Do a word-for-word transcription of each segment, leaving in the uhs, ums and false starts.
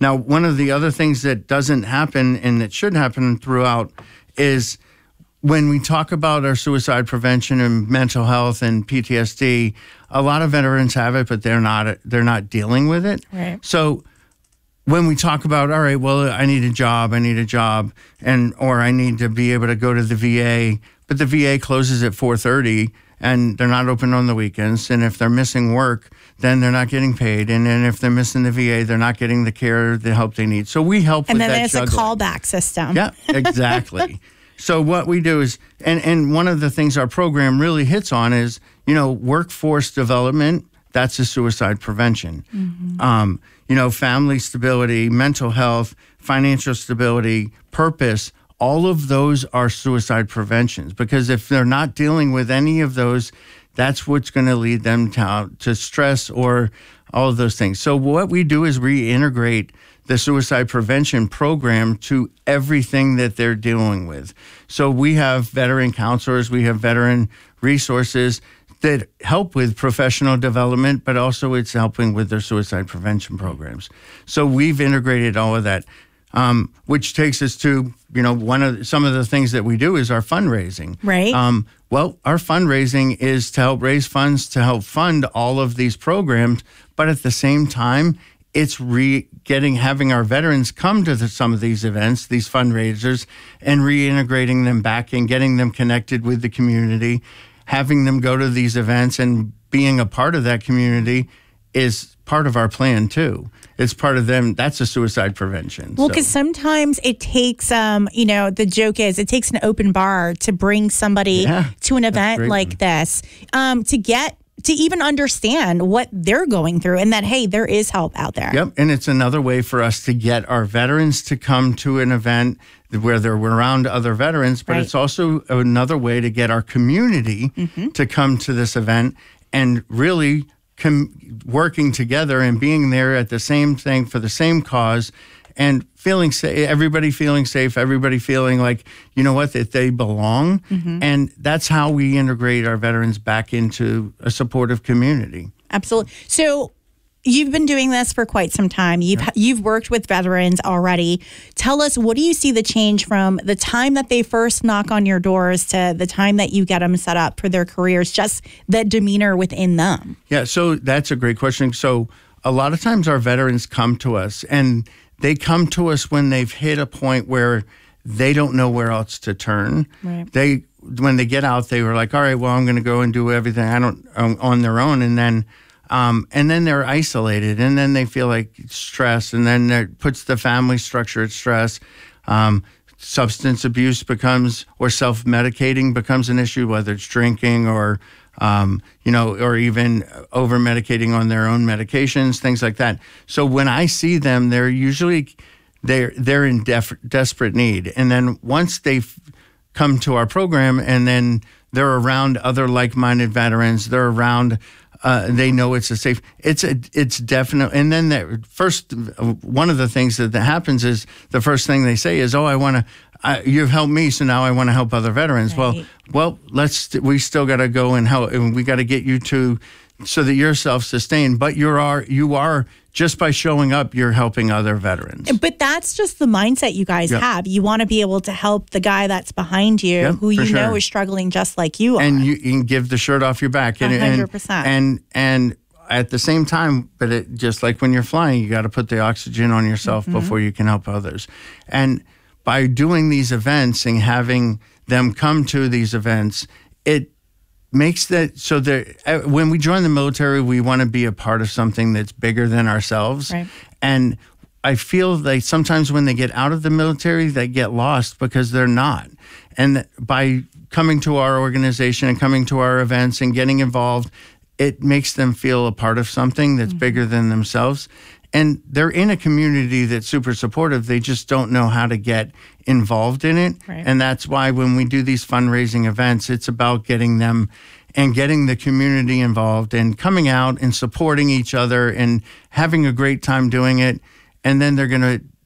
Now, one of the other things that doesn't happen and that should happen throughout is when we talk about our suicide prevention and mental health and P T S D, a lot of veterans have it, but they're not they're not dealing with it. Right. So when we talk about, all right, well, I need a job, I need a job, and or I need to be able to go to the V A, but the V A closes at four thirty and they're not open on the weekends. And if they're missing work, then they're not getting paid. And then if they're missing the V A, they're not getting the care, the help they need. So we help and with that then there's juggling. a callback system. Yeah, exactly. So what we do is, and, and one of the things our program really hits on is, you know, workforce development. That's a suicide prevention. Mm-hmm. Um, you know, family stability, mental health, financial stability, purpose, all of those are suicide preventions. Because if they're not dealing with any of those, that's what's going to lead them to, to stress or all of those things. So what we do is reintegrate the suicide prevention program to everything that they're dealing with. So we have veteran counselors, we have veteran resources that help with professional development, but also it's helping with their suicide prevention programs. So we've integrated all of that, um, which takes us to, you know, one of the, some of the things that we do is our fundraising. Right. Um, well, our fundraising is to help raise funds to help fund all of these programs, but at the same time, it's re getting having our veterans come to the, some of these events, these fundraisers, and reintegrating them back and getting them connected with the community, having them go to these events and being a part of that community is part of our plan too. It's part of them. That's a suicide prevention. Well, because so. sometimes it takes, um, you know, the joke is it takes an open bar to bring somebody yeah, to an event like one. this um, to get to even understand what they're going through and that, hey, there is help out there. Yep. And it's another way for us to get our veterans to come to an event where they're around other veterans, but right. it's also another way to get our community mm-hmm. to come to this event and really com- working together and being there at the same thing for the same cause and feeling safe, everybody feeling safe, everybody feeling like, you know what, that they belong. Mm-hmm. And that's how we integrate our veterans back into a supportive community. Absolutely. So you've been doing this for quite some time. You've yeah. you've worked with veterans already. Tell us, what do you see the change from the time that they first knock on your doors to the time that you get them set up for their careers, just the demeanor within them? Yeah, so that's a great question. So a lot of times our veterans come to us and they come to us when they've hit a point where they don't know where else to turn. Right. They, when they get out, they were like, all right, well, I'm going to go and do everything I don't um, on their own. And then, um, and then they're isolated and then they feel like stress and then it puts the family structure at stress. Um, substance abuse becomes, or self-medicating becomes an issue, whether it's drinking or, um, you know, or even over-medicating on their own medications, things like that. So when I see them, they're usually, they're, they're in def- desperate need. And then once they've come to our program and then they're around other like-minded veterans, they're around, uh, they know it's a safe, it's a, it's definite. And then the first, one of the things that, that happens is the first thing they say is, oh, I want to, I, you've helped me, so now I want to help other veterans. Right. Well, well, let's. We still got to go and help, and we got to get you to, so that you're self-sustained. But you are, you are just by showing up, you're helping other veterans. But that's just the mindset you guys yep. have. You want to be able to help the guy that's behind you, yep, who you sure. know is struggling just like you are, and you, you can give the shirt off your back, and one hundred percent. and and. and at the same time, but it, just like when you're flying, you got to put the oxygen on yourself mm-hmm. before you can help others. And by doing these events and having them come to these events, it makes that so that when we join the military, we want to be a part of something that's bigger than ourselves. Right. And I feel like sometimes when they get out of the military, they get lost because they're not. And by coming to our organization and coming to our events and getting involved, it makes them feel a part of something that's mm-hmm. bigger than themselves. And they're in a community that's super supportive. They just don't know how to get involved in it. Right. And that's why when we do these fundraising events, it's about getting them and getting the community involved and coming out and supporting each other and having a great time doing it. And then they're going to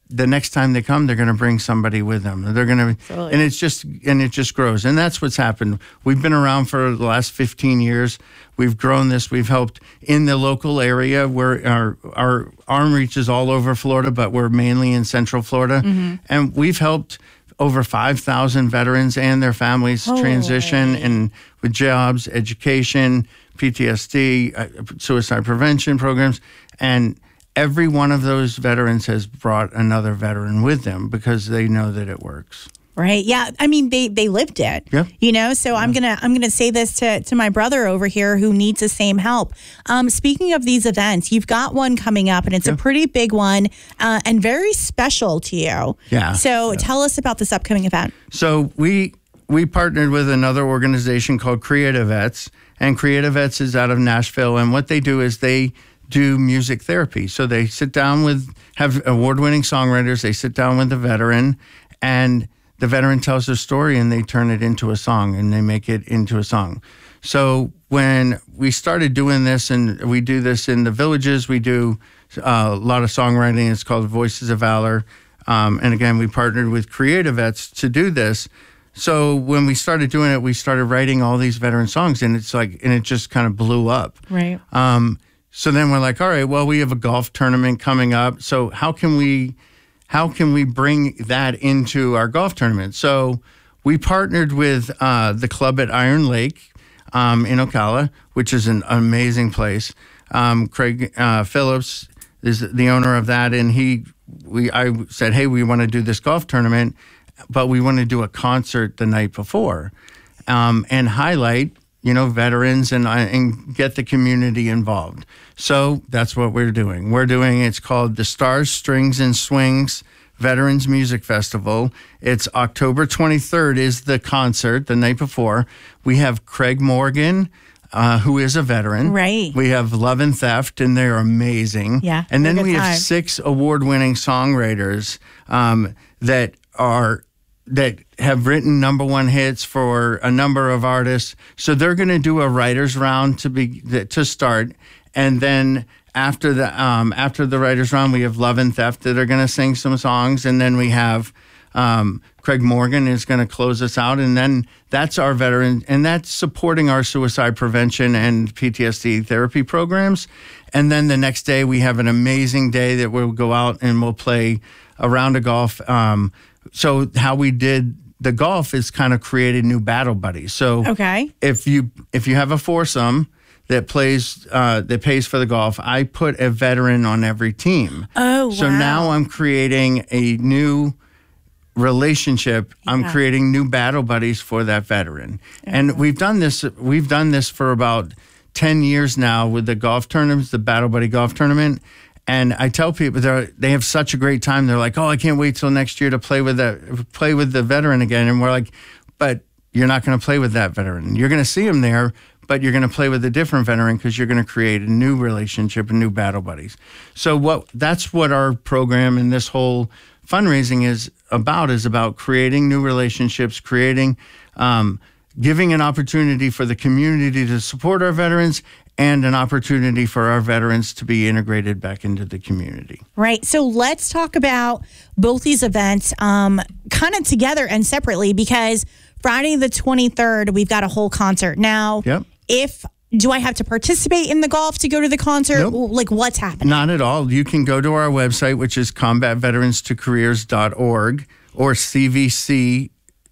the next time they come, they're going to bring somebody with them. They're going to, and it's just, and it just grows. And that's what's happened. We've been around for the last fifteen years. We've grown this. We've helped in the local area where our, our arm reaches all over Florida, but we're mainly in Central Florida. Mm-hmm. And we've helped over five thousand veterans and their families oh, transition right. and with jobs, education, P T S D, uh, suicide prevention programs. And every one of those veterans has brought another veteran with them because they know that it works. Right. Yeah. I mean, they they lived it. Yeah. You know. So yeah. I'm gonna I'm gonna say this to to my brother over here who needs the same help. Um, speaking of these events, you've got one coming up, and it's yeah. a pretty big one uh, and very special to you. Yeah. So yeah. tell us about this upcoming event. So we we partnered with another organization called Creative Vets, and Creative Vets is out of Nashville, and what they do is they do music therapy. So they sit down with, have award-winning songwriters, they sit down with the veteran, and the veteran tells their story and they turn it into a song and they make it into a song. So when we started doing this, and we do this in the villages, we do uh, a lot of songwriting. It's called Voices of Valor. Um, and again, we partnered with Creative Vets to do this. So when we started doing it, we started writing all these veteran songs, and it's like, and it just kind of blew up. Right. Um, So then we're like, all right, well, we have a golf tournament coming up. So how can we, how can we bring that into our golf tournament? So we partnered with uh, the club at Iron Lake um, in Ocala, which is an amazing place. Um, Craig uh, Phillips is the owner of that, and he, we, I said, hey, we want to do this golf tournament, but we want to do a concert the night before um, and highlight, you know, veterans and and get the community involved. So that's what we're doing. We're doing, it's called the Stars, Strings, and Swings Veterans Music Festival. It's October twenty-third is the concert, the night before. We have Craig Morgan, uh, who is a veteran. Right. We have Love and Theft, and they're amazing. Yeah. And then we time. have six award-winning songwriters um, that are that have written number one hits for a number of artists. So they're going to do a writers round to be to start, and then after the um, after the writers round, we have Love and Theft that are going to sing some songs, and then we have um, Craig Morgan is going to close us out, and then that's our veteran, and that's supporting our suicide prevention and P T S D therapy programs. And then the next day we have an amazing day that we'll go out and we'll play a round of golf. Um, So how we did the golf is kind of created new battle buddies. So okay. if you if you have a foursome that plays uh, that pays for the golf, I put a veteran on every team. Oh, so wow. now I'm creating a new relationship. Yeah. I'm creating new battle buddies for that veteran, okay. and we've done this. We've done this for about ten years now with the golf tournaments, the Battle Buddy Golf Tournament. And I tell people they they have such a great time. They're like, "Oh, I can't wait till next year to play with the play with the veteran again." And we're like, "But you're not going to play with that veteran. You're going to see him there, but you're going to play with a different veteran because you're going to create a new relationship and new battle buddies." So what that's what our program and this whole fundraising is about is about creating new relationships, creating, um, giving an opportunity for the community to support our veterans, and an opportunity for our veterans to be integrated back into the community. Right. So let's talk about both these events um, kind of together and separately, because Friday the twenty-third, we've got a whole concert. Now, yep. if do I have to participate in the golf to go to the concert? Nope. Like, what's happening? Not at all. You can go to our website, which is combat veterans to careers dot org or C V C,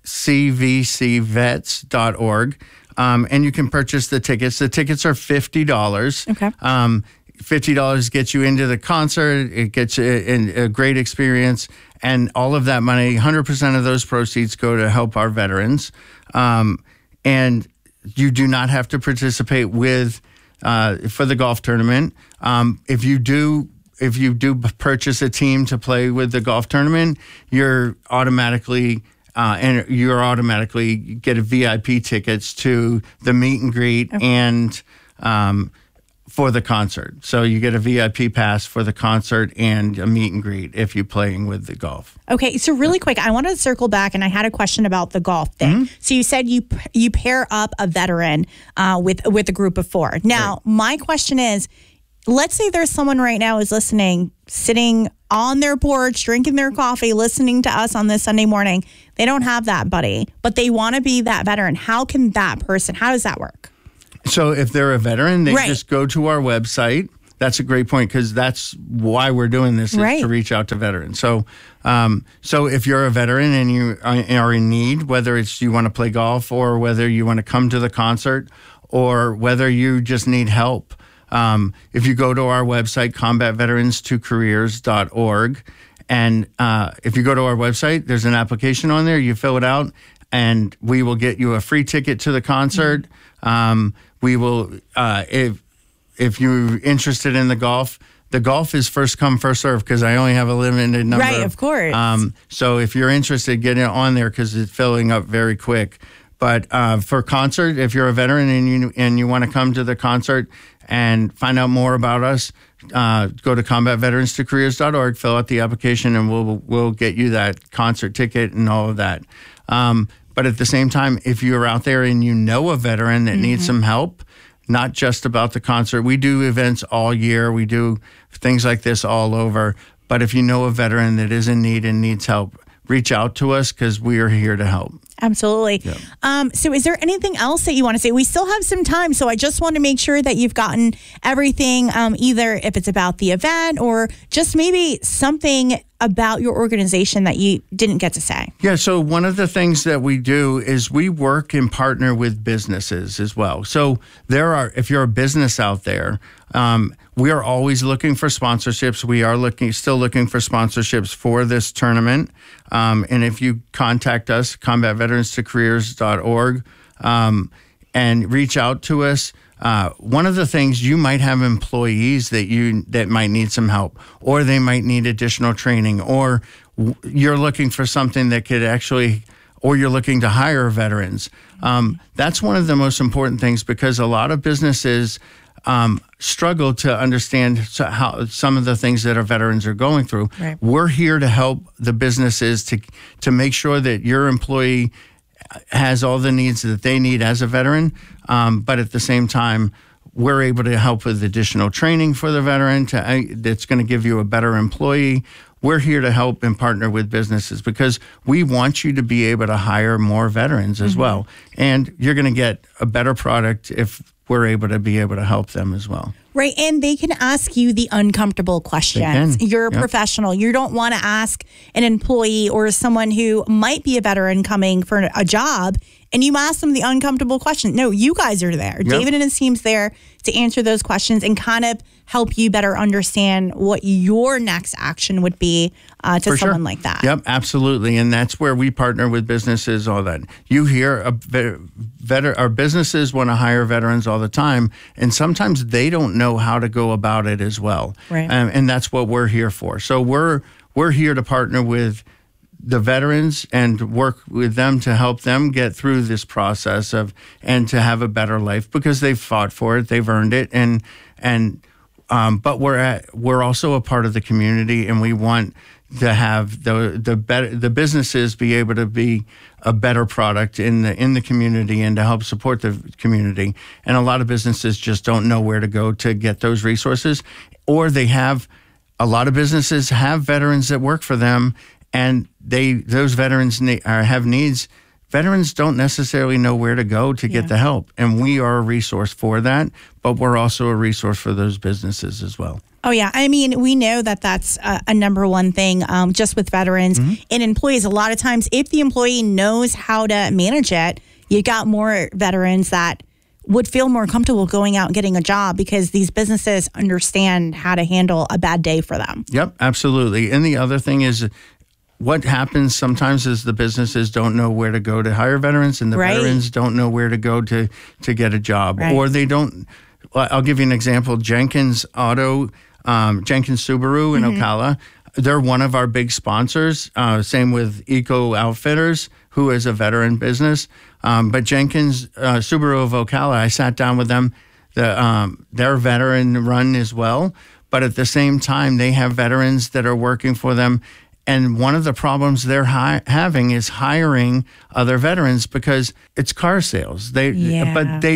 C V C vets dot org. Um, and you can purchase the tickets. The tickets are fifty dollars. Okay. Um, fifty dollars gets you into the concert. It gets you a, a great experience. And all of that money, one hundred percent of those proceeds go to help our veterans. Um, and you do not have to participate with uh, for the golf tournament. Um, if you do if you do purchase a team to play with the golf tournament, you're automatically... Uh, and you're automatically get a V I P tickets to the meet and greet okay. and um, for the concert. So you get a V I P pass for the concert and a meet and greet if you're playing with the golf. Okay, so really quick, I wanted to circle back, and I had a question about the golf thing. Mm-hmm. So you said you you pair up a veteran uh, with with a group of four. Now, right. my question is, let's say there's someone right now who's listening, sitting on their porch, drinking their coffee, listening to us on this Sunday morning. They don't have that buddy, but they want to be that veteran. How can that person, how does that work? So if they're a veteran, they right. just go to our website. That's a great point, because that's why we're doing this, is right. to reach out to veterans. So um, so if you're a veteran and you are in need, whether it's you want to play golf or whether you want to come to the concert or whether you just need help, um, if you go to our website, combat veterans to careers dot org, and uh, if you go to our website, there's an application on there. You fill it out, and we will get you a free ticket to the concert. Mm-hmm. Um, we will, uh, if if you're interested in the golf, the golf is first come, first serve, because I only have a limited number. Right, of course. Um, so if you're interested, get it on there, because it's filling up very quick. But uh, for concert, if you're a veteran and you and you want to come to the concert and find out more about us, uh, go to combat veterans to careers dot org, fill out the application, and we'll we'll get you that concert ticket and all of that. Um, but at the same time, if you're out there and you know a veteran that mm-hmm. needs some help, not just about the concert. We do events all year. We do things like this all over. But if you know a veteran that is in need and needs help, reach out to us, because we are here to help. Absolutely. Yeah. Um, so is there anything else that you want to say? We still have some time, so I just want to make sure that you've gotten everything, um, either if it's about the event or just maybe something about your organization that you didn't get to say. Yeah, so one of the things that we do is we work and partner with businesses as well. So there are, if you're a business out there, um, we are always looking for sponsorships. We are looking, still looking for sponsorships for this tournament. Um, and if you contact us, combat veterans to careers dot org, um, and reach out to us. Uh, one of the things, you might have employees that you that might need some help, or they might need additional training, or w- you're looking for something that could actually, or you're looking to hire veterans. Um, that's one of the most important things, because a lot of businesses um, struggle to understand so how some of the things that our veterans are going through. Right. We're here to help the businesses to to make sure that your employee has all the needs that they need as a veteran, um, but at the same time, we're able to help with additional training for the veteran to, uh, that's going to give you a better employee. We're here to help and partner with businesses, because we want you to be able to hire more veterans as mm-hmm. well. And you're going to get a better product if we're able to be able to help them as well. Right. And they can ask you the uncomfortable questions. You're a yep. professional. You don't want to ask an employee or someone who might be a veteran coming for a job, and you ask them the uncomfortable question. No, you guys are there. Yep. David and his team's there to answer those questions and kind of help you better understand what your next action would be uh, to For someone sure. like that. Yep, absolutely. And that's where we partner with businesses, all that. You hear a vet, vet, our businesses want to hire veterans all the time, and sometimes they don't know how to go about it as well. Right. Um, and that's what we're here for. So we're we're here to partner with the veterans and work with them to help them get through this process of and to have a better life, because they've fought for it, they've earned it, and and um, but we're at, we're also a part of the community, and we want to have the the better the businesses be able to be a better product in the in the community and to help support the community. And a lot of businesses just don't know where to go to get those resources, or they have a lot of businesses have veterans that work for them, and they those veterans ne- are, have needs. Veterans don't necessarily know where to go to get yeah. the help, and we are a resource for that, but we're also a resource for those businesses as well. Oh, yeah. I mean, we know that that's a, a number one thing um, just with veterans mm-hmm. and employees. A lot of times, if the employee knows how to manage it, you got more veterans that would feel more comfortable going out and getting a job, because these businesses understand how to handle a bad day for them. Yep, absolutely. And the other thing is, what happens sometimes is the businesses don't know where to go to hire veterans, and the right. veterans don't know where to go to, to get a job. Right. Or they don't. I'll give you an example. Jenkins Auto, um, Jenkins Subaru in mm-hmm. Ocala, they're one of our big sponsors. Uh, same with Eco Outfitters, who is a veteran business. Um, but Jenkins uh, Subaru of Ocala, I sat down with them. The, um, they're veteran run as well. But at the same time, they have veterans that are working for them. And one of the problems they're hi- having is hiring other veterans, because it's car sales. They, yeah. but they,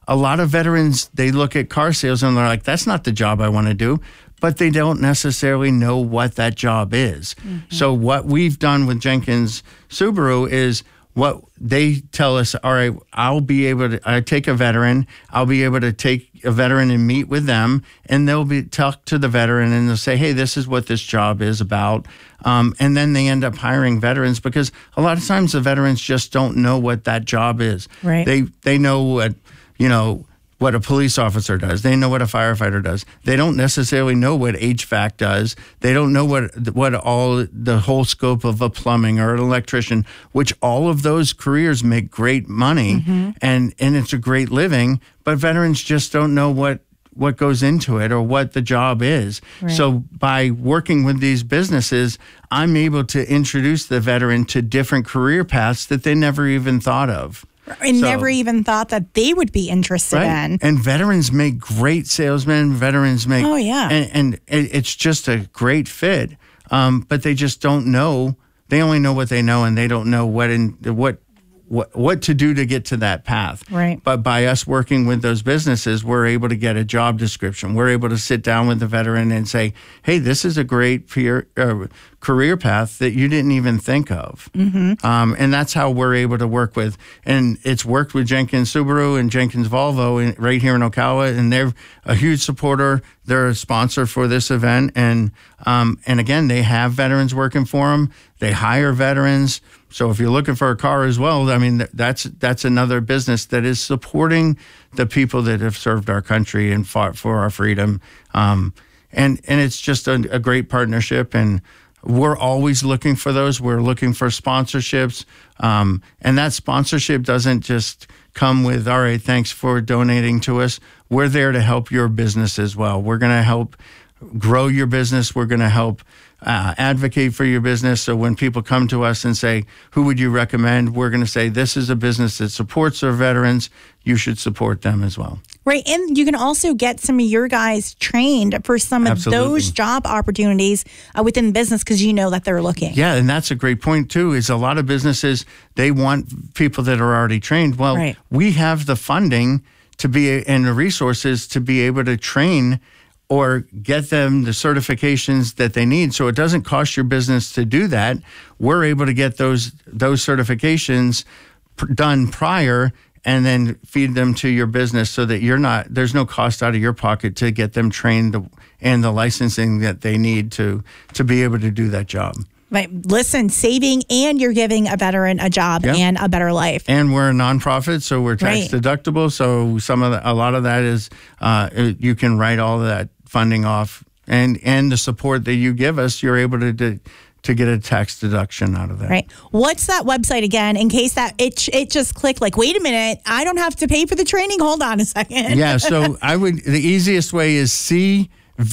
a lot of veterans, they look at car sales and they're like, that's not the job I want to do. But they don't necessarily know what that job is. Mm-hmm. So what we've done with Jenkins Subaru is what they tell us, all right, I'll be able to, I take a veteran, I'll be able to take a veteran and meet with them, and they'll be talk to the veteran and they'll say, hey, this is what this job is about. Um, and then they end up hiring veterans because a lot of times the veterans just don't know what that job is. Right. They, they know what, you know, what a police officer does. They know what a firefighter does. They don't necessarily know what H V A C does. They don't know what what all the whole scope of a plumbing or an electrician, which all of those careers make great money mm-hmm. and, and it's a great living, but veterans just don't know what what goes into it or what the job is. Right. So by working with these businesses, I'm able to introduce the veteran to different career paths that they never even thought of. And so, never even thought that they would be interested right. in. And veterans make great salesmen. Veterans make, oh yeah, and, and it's just a great fit. Um, but they just don't know. They only know what they know, and they don't know what in what what what to do to get to that path. Right. But by us working with those businesses, we're able to get a job description. We're able to sit down with the veteran and say, "Hey, this is a great peer, uh, career path that you didn't even think of." Mm-hmm. Um, and that's how we're able to work with. And it's worked with Jenkins Subaru and Jenkins Volvo in, right here in Ocala, and they're a huge supporter. They're a sponsor for this event, and um, and again, they have veterans working for them. They hire veterans. So if you're looking for a car as well, I mean, that's that's another business that is supporting the people that have served our country and fought for our freedom. Um, and and it's just a, a great partnership, and we're always looking for those. We're looking for sponsorships, um, and that sponsorship doesn't just come with, all right, thanks for donating to us. We're there to help your business as well. We're going to help grow your business. We're going to help uh, advocate for your business. So when people come to us and say, who would you recommend? We're going to say, this is a business that supports our veterans. You should support them as well. Right. And you can also get some of your guys trained for some of Absolutely. those job opportunities uh, within business because you know that they're looking. Yeah. And that's a great point, too, is a lot of businesses, they want people that are already trained. Well, right. we have the funding to be and the resources to be able to train or get them the certifications that they need. So it doesn't cost your business to do that. We're able to get those those certifications pr- done prior and then feed them to your business so that you're not, there's no cost out of your pocket to get them trained and the licensing that they need to to be able to do that job. Right. Listen, saving and you're giving a veteran a job yep. and a better life. And we're a nonprofit, so we're tax right. deductible. So some of the, a lot of that is uh, you can write all of that funding off, and and the support that you give us, you're able to to, to get a tax deduction out of that. Right. What's that website again? In case that it it just clicked. Like, wait a minute, I don't have to pay for the training. Hold on a second. Yeah. So I would. The easiest way is C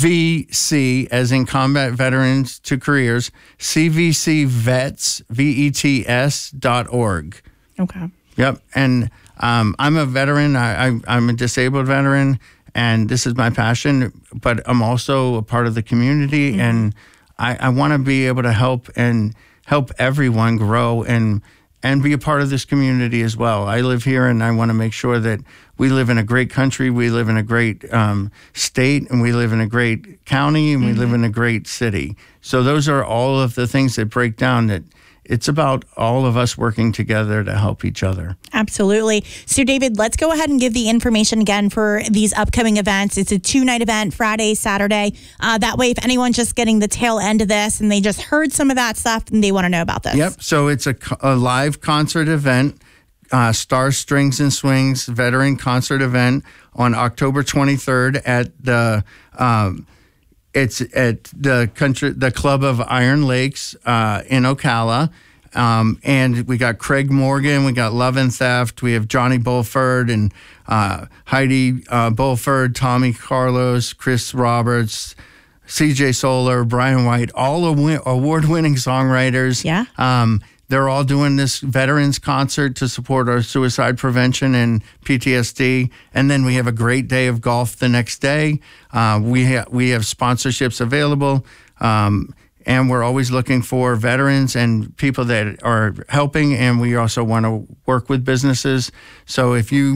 V C, as in Combat Veterans to Careers, C V C Vets, V E T S dot org. Okay. Yep. And um, I'm a veteran. I, I, I'm a disabled veteran, and this is my passion, but I'm also a part of the community, mm-hmm. and I, I want to be able to help and help everyone grow and and be a part of this community as well. I live here, and I want to make sure that we live in a great country, we live in a great um, state, and we live in a great county, and mm-hmm. we live in a great city. So those are all of the things that break down that it's about all of us working together to help each other. Absolutely. So, David, let's go ahead and give the information again for these upcoming events. It's a two-night event, Friday, Saturday. Uh, that way, if anyone's just getting the tail end of this and they just heard some of that stuff and they want to know about this. Yep. So it's a, a live concert event, uh, Star Strings and Swings Veteran Concert Event on October twenty-third at the... Um, It's at the country, the Club of Iron Lakes uh, in Ocala. Um, and we got Craig Morgan, we got Love and Theft, we have Johnny Bulford and uh, Heidi uh, Bulford, Tommy Carlos, Chris Roberts, C J Solar, Brian White, all award-winning songwriters. Yeah. Um, they're all doing this veterans concert to support our suicide prevention and P T S D. And then we have a great day of golf the next day. Uh, we, ha- we have sponsorships available. Um, and we're always looking for veterans and people that are helping. And we also want to work with businesses. So if you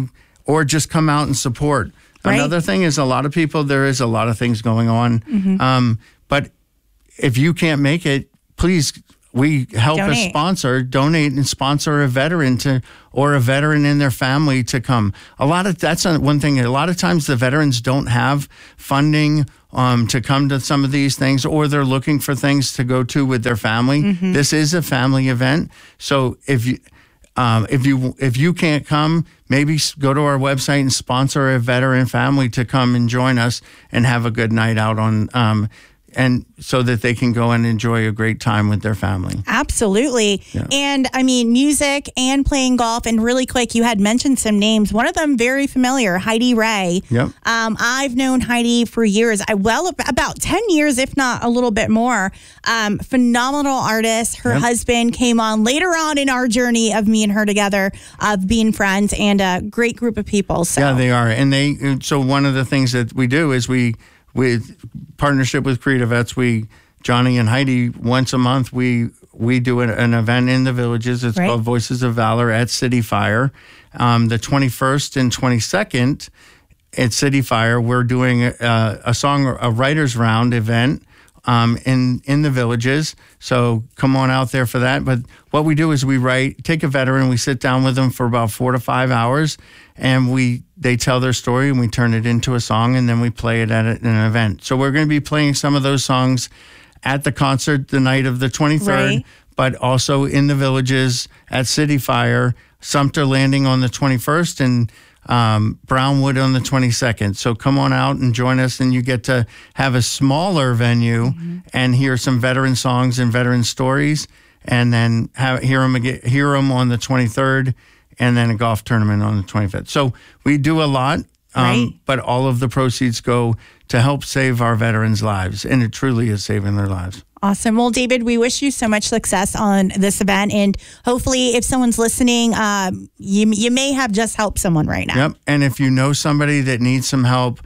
or just come out and support. Right. Another thing is a lot of people, there is a lot of things going on. Mm-hmm. Um, but if you can't make it, please, we help donate. a sponsor, donate and sponsor a veteran to, or a veteran and their family to come. A lot of, that's one thing, a lot of times the veterans don't have funding um, to come to some of these things, or they're looking for things to go to with their family. Mm-hmm. This is a family event. So if you, um, if you, if you can't come, maybe go to our website and sponsor a veteran family to come and join us and have a good night out on, um, and so that they can go and enjoy a great time with their family. Absolutely. Yeah. And I mean, music and playing golf. And really quick, you had mentioned some names. One of them very familiar, Heidi Ray. Yep. Um, I've known Heidi for years. I well about ten years, if not a little bit more. Um, phenomenal artist. Her yep. husband came on later on in our journey of me and her together, of being friends, and a great group of people. So. Yeah, they are. And they. So one of the things that we do is we. With partnership with Creative Vets, we, Johnny and Heidi, once a month, we we do an, an event in the villages. It's right. called Voices of Valor at City Fire. Um, the twenty-first and twenty-second at City Fire, we're doing a, a song, a writer's round event um, in, in the villages. So come on out there for that. But what we do is we write, take a veteran, we sit down with them for about four to five hours, and we they tell their story, and we turn it into a song, and then we play it at an event. So we're going to be playing some of those songs at the concert the night of the twenty-third, right. but also in the villages at City Fire, Sumter Landing on the twenty-first, and um, Brownwood on the twenty-second. So come on out and join us, and you get to have a smaller venue mm-hmm. and hear some veteran songs and veteran stories, and then have, hear them again, hear them on the twenty-third. And then a golf tournament on the twenty-fifth. So we do a lot, um, right. but all of the proceeds go to help save our veterans' lives. And it truly is saving their lives. Awesome. Well, David, we wish you so much success on this event. And hopefully, if someone's listening, um, you, you may have just helped someone right now. Yep. And if you know somebody that needs some help,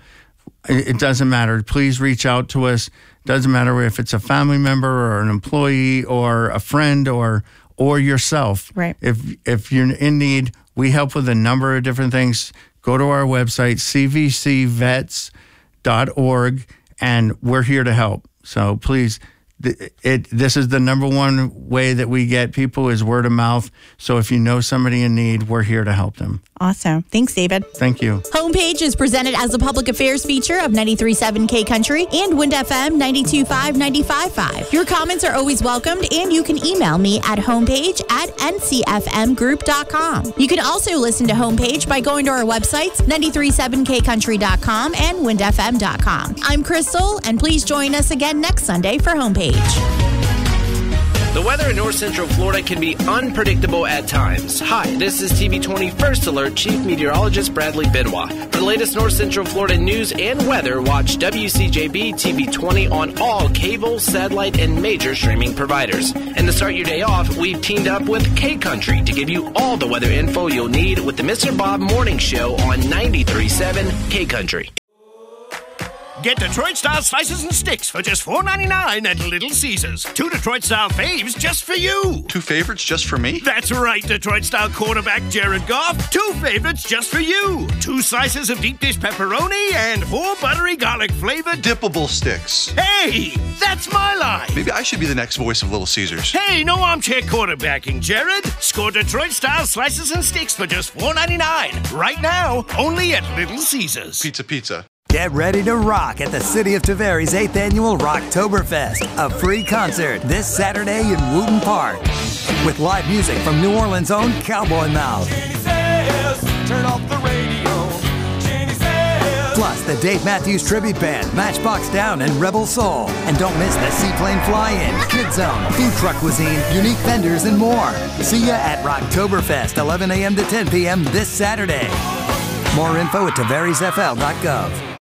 it doesn't matter. Please reach out to us. Doesn't matter if it's a family member or an employee or a friend or or yourself. Right. If if you're in need, we help with a number of different things. Go to our website, c v c vets dot org, and we're here to help. So please, it, it this is the number one way that we get people is word of mouth. So if you know somebody in need, we're here to help them. Awesome. Thanks, David. Thank you. Homepage is presented as a public affairs feature of ninety-three point seven K Country and Wind F M ninety-two point five, ninety-five point five. Your comments are always welcomed, and you can email me at homepage at n c f m group dot com. You can also listen to Homepage by going to our websites, ninety-three point seven k country dot com and wind f m dot com. I'm Crystal, and please join us again next Sunday for Homepage. The weather in North Central Florida can be unpredictable at times. Hi, this is T V twenty First Alert Chief Meteorologist Bradley Benoit. For the latest North Central Florida news and weather, watch W C J B T V twenty on all cable, satellite, and major streaming providers. And to start your day off, we've teamed up with K Country to give you all the weather info you'll need with the Mister Bob Morning Show on ninety-three point seven K Country. Get Detroit-style slices and sticks for just four ninety-nine at Little Caesars. Two Detroit-style faves just for you. Two favorites just for me? That's right, Detroit-style quarterback Jared Goff. Two favorites just for you. Two slices of deep dish pepperoni and four buttery garlic-flavored dippable sticks. Hey, that's my line. Maybe I should be the next voice of Little Caesars. Hey, no armchair quarterbacking, Jared. Score Detroit-style slices and sticks for just four ninety-nine. Right now, only at Little Caesars. Pizza, pizza. Get ready to rock at the City of Tavares eighth Annual Rocktoberfest, a free concert this Saturday in Wooten Park. With live music from New Orleans' own Cowboy Mouth. Turn off the radio. Plus the Dave Matthews Tribute Band, Matchbox Down, and Rebel Soul. And don't miss the Seaplane Fly-In, Kid Zone, Food Truck Cuisine, unique vendors, and more. See ya at Rocktoberfest, eleven a.m. to ten p.m. this Saturday. More info at tavares f l dot gov.